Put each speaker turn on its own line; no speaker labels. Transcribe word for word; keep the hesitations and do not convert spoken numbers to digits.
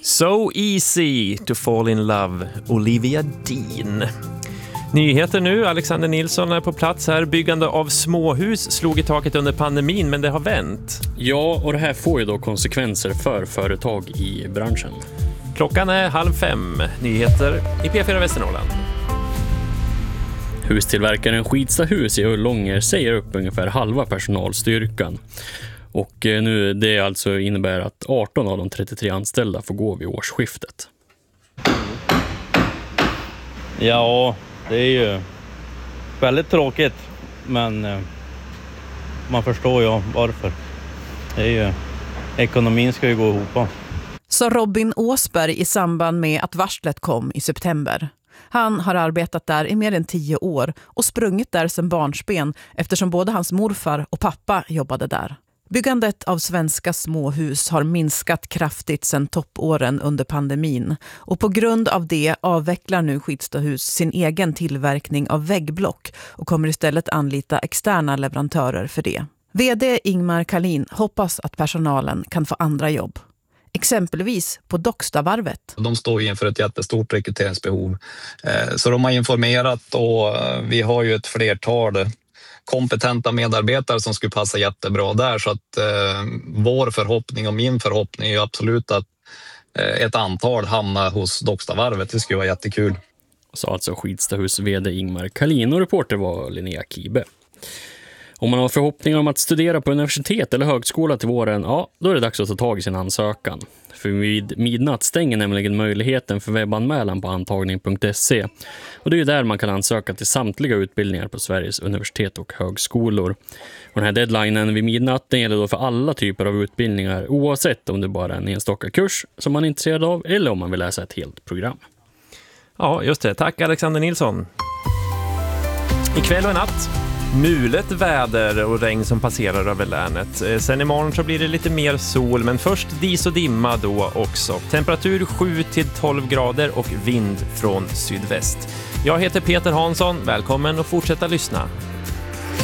So easy to fall in love, Olivia Dean. Nyheter nu, Alexander Nilsson är på plats här. Byggande av småhus slog i taket under pandemin, men det har vänt.
Ja, och det här får ju då konsekvenser för företag i branschen.
Klockan är halv fem. Nyheter i P fyra Västernorrland.
Hustillverkaren Skidstahus i Ullånger säger upp ungefär halva personalstyrkan. Och nu det alltså innebär att arton av de trettiotre anställda får gå vid årsskiftet.
Ja, det är ju väldigt tråkigt, men eh, man förstår ju varför. Det är ju, ekonomin ska ju gå ihop.
Så Robin Åsberg i samband med att varslet kom i september. Han har arbetat där i mer än tio år och sprungit där sedan barnsben eftersom både hans morfar och pappa jobbade där. Byggandet av svenska småhus har minskat kraftigt sedan toppåren under pandemin och på grund av det avvecklar nu Skidstahus sin egen tillverkning av väggblock och kommer istället anlita externa leverantörer för det. V D Ingmar Kalin hoppas att personalen kan få andra jobb. Exempelvis på Dockstavarvet.
De står inför ett jättestort rekryteringsbehov. Så de har informerat och vi har ju ett flertal kompetenta medarbetare som skulle passa jättebra där. Så att eh, vår förhoppning och min förhoppning är ju absolut att eh, ett antal hamnar hos Dockstavarvet. Det skulle vara jättekul.
Så alltså Skidstahus V D Ingmar Kalin och reporter var Linnea Kibe. Om man har förhoppningar om att studera på universitet eller högskola till våren, ja, då är det dags att ta tag i sin ansökan. För vid midnatt stänger nämligen möjligheten för webbanmälan på antagning punkt se. Och det är ju där man kan ansöka till samtliga utbildningar på Sveriges universitet och högskolor. Och den här deadlinen vid midnatt den gäller då för alla typer av utbildningar, oavsett om det bara är en enstaka kurs som man är intresserad av eller om man vill läsa ett helt program.
Ja, just det. Tack Alexander Nilsson. Ikväll och natt. Mulet väder och regn som passerar över länet. Sen imorgon så blir det lite mer sol, men först dis och dimma då också. Temperatur sju till tolv grader och vind från sydväst. Jag heter Peter Hansson. Välkommen och fortsätta lyssna.